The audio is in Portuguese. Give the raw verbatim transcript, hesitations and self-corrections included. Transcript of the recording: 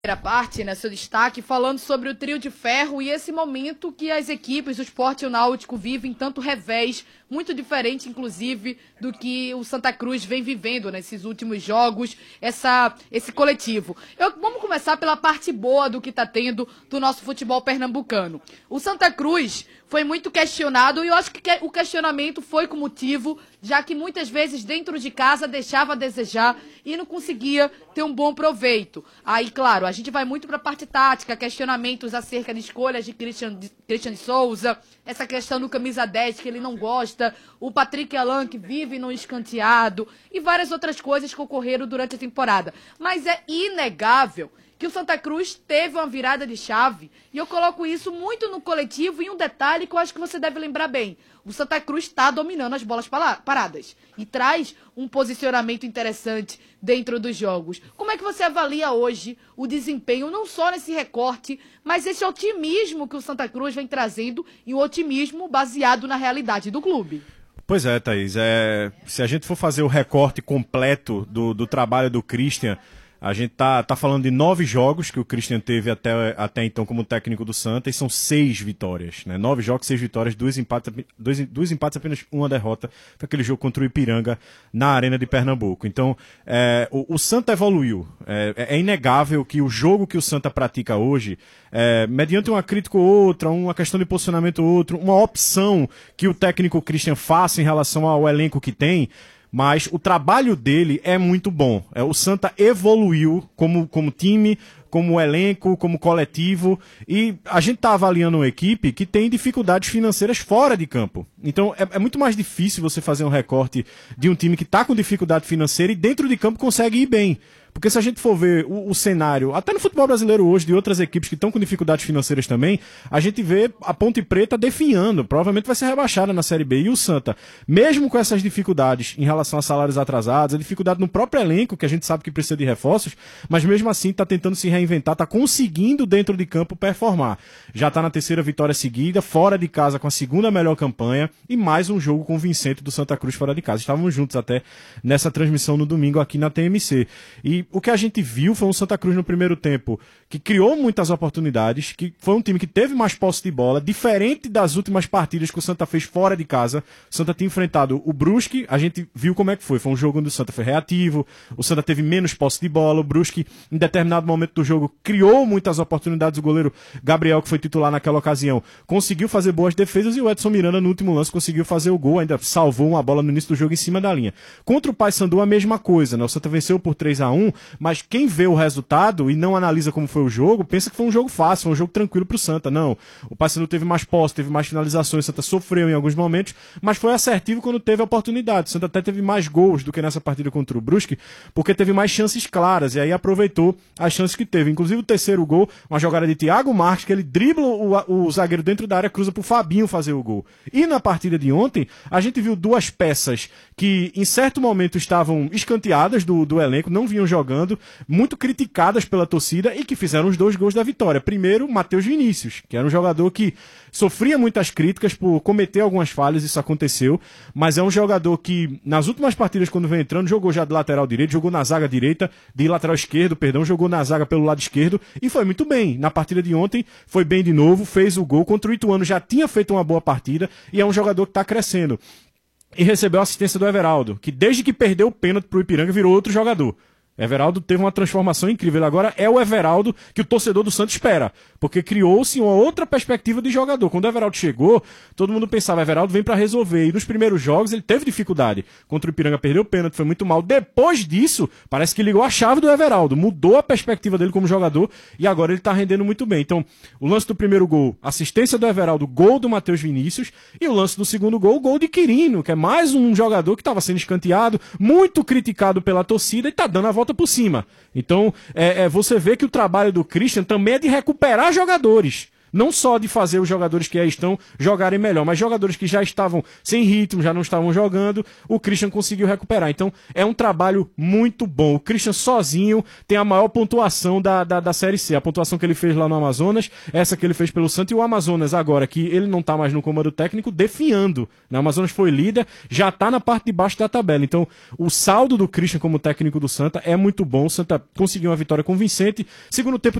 Primeira parte, né, seu destaque, falando sobre o trio de ferro e esse momento que as equipes, o Sport e o Náutico, vivem tanto revés, muito diferente, inclusive, do que o Santa Cruz vem vivendo nesses últimos jogos, essa, esse coletivo. Eu, vamos começar pela parte boa do que está tendo do nosso futebol pernambucano. O Santa Cruz foi muito questionado e eu acho que o questionamento foi com motivo, já que muitas vezes dentro de casa deixava a desejar e não conseguia ter um bom proveito. Aí, claro, a gente vai muito para a parte tática, questionamentos acerca de escolhas de Christian, de Christian Souza, essa questão do camisa dez que ele não gosta, o Patrick Alan que vive no escanteado e várias outras coisas que ocorreram durante a temporada. Mas é inegável que o Santa Cruz teve uma virada de chave, e eu coloco isso muito no coletivo, e um detalhe que eu acho que você deve lembrar bem: o Santa Cruz está dominando as bolas paradas, e traz um posicionamento interessante dentro dos jogos. Como é que você avalia hoje o desempenho, não só nesse recorte, mas esse otimismo que o Santa Cruz vem trazendo, e o otimismo baseado na realidade do clube? Pois é, Thaís, é, se a gente for fazer o recorte completo do, do trabalho do Christian, a gente tá, tá falando de nove jogos que o Christian teve até, até então como técnico do Santa, e são seis vitórias, né? Nove jogos, seis vitórias, dois empates, dois, dois empates apenas uma derrota, foi aquele jogo contra o Ipiranga na Arena de Pernambuco. Então, é, o, o Santa evoluiu. É, é inegável que o jogo que o Santa pratica hoje, é, mediante uma crítica ou outra, uma questão de posicionamento ou outro, uma opção que o técnico Christian faça em relação ao elenco que tem, mas o trabalho dele é muito bom. É, o Santa evoluiu como, como time, como elenco, como coletivo, e a gente está avaliando uma equipe que tem dificuldades financeiras fora de campo. Então é, é muito mais difícil você fazer um recorte de um time que está com dificuldade financeira e dentro de campo consegue ir bem. Porque se a gente for ver o, o cenário, até no futebol brasileiro hoje, de outras equipes que estão com dificuldades financeiras também, a gente vê a Ponte Preta definhando, provavelmente vai ser rebaixada na Série B. E o Santa, mesmo com essas dificuldades em relação a salários atrasados, a dificuldade no próprio elenco, que a gente sabe que precisa de reforços, mas mesmo assim está tentando se reinventar, está conseguindo dentro de campo performar. Já está na terceira vitória seguida, fora de casa com a segunda melhor campanha e mais um jogo convincente do Santa Cruz fora de casa. Estávamos juntos até nessa transmissão no domingo aqui na T M C. E o que a gente viu foi um Santa Cruz no primeiro tempo que criou muitas oportunidades, que foi um time que teve mais posse de bola, diferente das últimas partidas que o Santa fez fora de casa. O Santa tinha enfrentado o Brusque, a gente viu como é que foi. Foi um jogo onde o Santa foi reativo, o Santa teve menos posse de bola, o Brusque, em determinado momento do jogo, criou muitas oportunidades. O goleiro Gabriel, que foi titular naquela ocasião, conseguiu fazer boas defesas, e o Edson Miranda, no último lance, conseguiu fazer o gol, ainda salvou uma bola no início do jogo em cima da linha. Contra o Paysandu, a mesma coisa, né? O Santa venceu por três a um, mas quem vê o resultado e não analisa como foi o jogo, pensa que foi um jogo fácil, foi um jogo tranquilo pro Santa. Não, o Paysandu teve mais posse, teve mais finalizações, o Santa sofreu em alguns momentos, mas foi assertivo quando teve a oportunidade. O Santa até teve mais gols do que nessa partida contra o Brusque, porque teve mais chances claras, e aí aproveitou as chances que teve. Inclusive o terceiro gol, uma jogada de Thiago Marques, que ele dribla o, o zagueiro dentro da área, cruza pro Fabinho fazer o gol. E na partida de ontem, a gente viu duas peças que em certo momento estavam escanteadas do, do elenco, não vinham jogando, muito criticadas pela torcida, e que fizeram os dois gols da vitória. Primeiro, Matheus Vinícius, que era um jogador que sofria muitas críticas por cometer algumas falhas, isso aconteceu, mas é um jogador que nas últimas partidas, quando vem entrando, jogou já de lateral direito, jogou na zaga direita, de lateral esquerdo, perdão, jogou na zaga pelo lado esquerdo, e foi muito bem. Na partida de ontem, foi bem de novo, fez o gol, contra o Ituano já tinha feito uma boa partida, e é um jogador que está crescendo. E recebeu a assistência do Everaldo, que desde que perdeu o pênalti pro Ipiranga virou outro jogador. Everaldo teve uma transformação incrível. Ele agora é o Everaldo que o torcedor do Santos espera, porque criou-se uma outra perspectiva de jogador. Quando o Everaldo chegou, todo mundo pensava, Everaldo vem para resolver, e nos primeiros jogos ele teve dificuldade. Contra o Ipiranga perdeu o pênalti, foi muito mal. Depois disso, parece que ligou a chave do Everaldo, mudou a perspectiva dele como jogador, e agora ele tá rendendo muito bem. Então, o lance do primeiro gol, assistência do Everaldo, gol do Matheus Vinícius, e o lance do segundo gol, gol de Quirino, que é mais um jogador que estava sendo escanteado, muito criticado pela torcida, e tá dando a volta por cima. Então, é, é, você vê que o trabalho do Christian também é de recuperar jogadores. não só de fazer os jogadores que aí estão jogarem melhor, mas jogadores que já estavam sem ritmo, já não estavam jogando, o Christian conseguiu recuperar. Então é um trabalho muito bom. O Christian sozinho tem a maior pontuação da, da, da Série C. A pontuação que ele fez lá no Amazonas, essa que ele fez pelo Santa, e o Amazonas agora, que ele não tá mais no comando técnico, defiando. O Amazonas foi líder, já tá na parte de baixo da tabela. Então o saldo do Christian como técnico do Santa é muito bom. O Santa conseguiu uma vitória convincente. Segundo tempo